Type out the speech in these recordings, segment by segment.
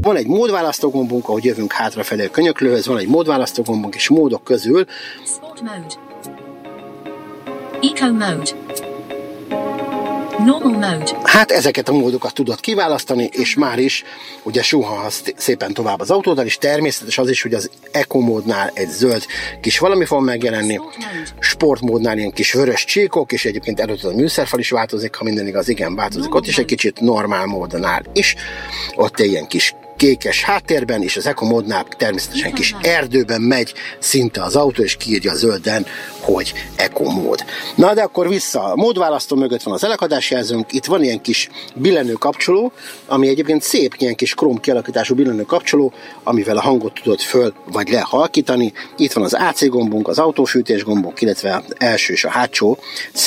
Van egy módválasztógombunk, ahogy jövünk hátrafelé a könyöklőhöz, van egy módválasztógombunk, és módok közül Sport mode, Eco mode, Normal mode. Hát ezeket a módokat tudod kiválasztani, és már is ugye suhanhatsz szépen tovább az autóddal, és természetes az is, hogy az Eco módnál egy zöld kis valami fog megjelenni, sportmódnál ilyen kis vörös csíkok, és egyébként előtt a műszerfal is változik, ha minden igaz, igen, változik ott is egy kicsit, normál módnál is, ott ilyen kis kékes háttérben, és az Eco módnál természetesen kis erdőben megy szinte az autó, és kiírja zölden, hogy Eco mód. Na de akkor vissza, a módválasztó mögött van az elakadásjelzőnk, itt van ilyen kis billenő kapcsoló, ami egyébként szép ilyen kis króm kialakítású billenő kapcsoló, amivel a hangot tudod föl vagy lehalkítani. Itt van az AC gombunk, az autófűtés gombunk, illetve az első és a hátsó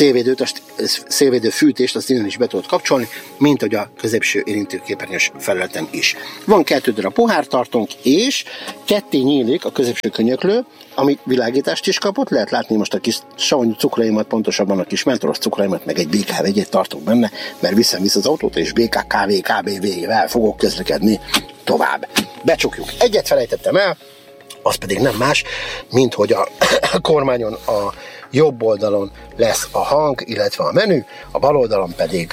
szélvédő fűtést, azt innen is be tudod kapcsolni, mint hogy a középső érintőképernyős felületen is. Van 2 darab pohártartónk, és ketté nyílik a középső könyöklő, ami világítást is kapott, lehet látni most a kis savanyú cukraimat, pontosabban a kis mentoros cukraimat, meg egy BKV egyet tartok benne, mert viszem vissza az autót, és BKKV, KBV-vel fogok közlekedni tovább. Becsukjuk. Egyet felejtettem el, az pedig nem más, mint hogy a kormányon a jobb oldalon lesz a hang, illetve a menü, a bal oldalon pedig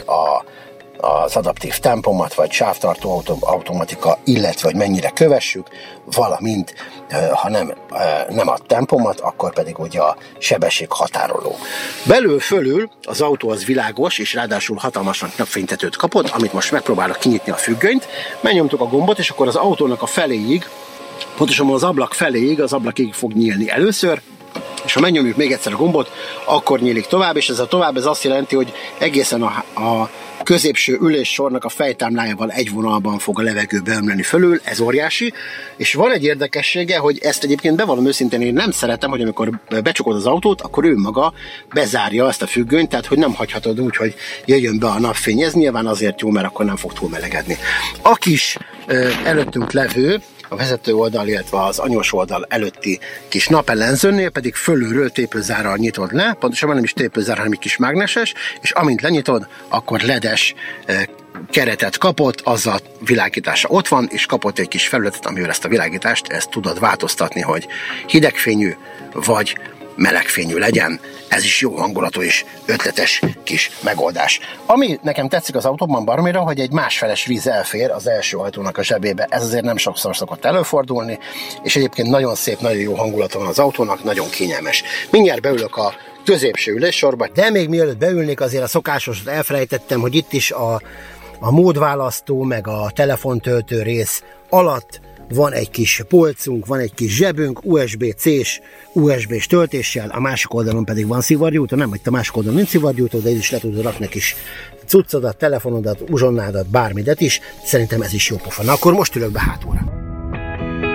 az adaptív tempomat, vagy sávtartó automatika, illetve hogy mennyire kövessük, valamint, ha nem a tempomat, akkor pedig ugye a sebességhatároló. Belül fölül az autó az világos, és ráadásul hatalmasan napfénytetőt kapott, amit most megpróbálok kinyitni a függönyt, megnyomtuk a gombot, és akkor az autónak a feléig, pontosabban az ablak feléig, az ablakig fog nyílni először, és ha megnyomjuk még egyszer a gombot, akkor nyílik tovább, és ez a tovább, ez azt jelenti, hogy egészen a középső üléssornak a fejtámlájával egy vonalban fog a levegőbe ömleni fölül, ez óriási, és van egy érdekessége, hogy ezt egyébként bevallom őszintén, én nem szeretem, hogy amikor becsukod az autót, akkor ő maga bezárja ezt a függönyt, tehát hogy nem hagyhatod úgy, hogy jöjjön be a napfény, ez nyilván azért jó, mert akkor nem fog túl melegedni. A kis előttünk levő, a vezető oldal, illetve az anyós oldal előtti kis napellenzőnél pedig fölülről tépőzárral nyitod le, pontosabban nem is tépőzár, hanem egy kis mágneses, és amint lenyitod, akkor ledes keretet kapott, az a világítása ott van, és kapott egy kis felületet, amivel ezt a világítást ezt tudod változtatni, hogy hidegfényű vagy melegfényű legyen. Ez is jó hangulatú és ötletes kis megoldás. Ami nekem tetszik az autóban baromira, hogy egy másfeles víz elfér az első ajtónak a zsebébe. Ez azért nem sokszor szokott előfordulni, és egyébként nagyon szép, nagyon jó hangulata van az autónak, nagyon kényelmes. Mindjárt beülök a középső üléssorba, de még mielőtt beülnék, azért a szokásosat elfelejtettem, hogy itt is a módválasztó, meg a telefontöltő rész alatt van egy kis polcunk, van egy kis zsebünk, USB-C-s, USB-s töltéssel, a másik oldalon pedig van szivargyújtó, nem, hogy a másik oldalon nincs szivargyújtó, de is le tudod rakni egy kis cuccodat, telefonodat, uzsonnádat, bármidet is, szerintem ez is jó pofa. Na akkor most ülök be hátulra.